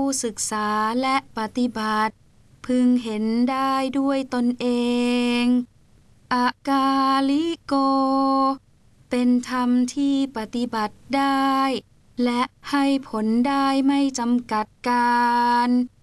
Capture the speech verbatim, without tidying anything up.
ศึกษาและปฏิบัติพึงเห็นได้ด้วยตนเองอากาลิโกเป็นธรรมที่ปฏิบัติได้และให้ผลได้ไม่จำกัดการ